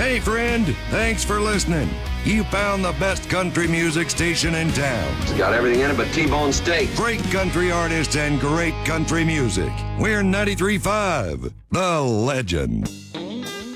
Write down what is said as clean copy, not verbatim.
Hey, friend, thanks for listening. You found the best country music station in town. It's got everything in it but T-bone steak. Great country artists and great country music. We're 93.5, The Legend.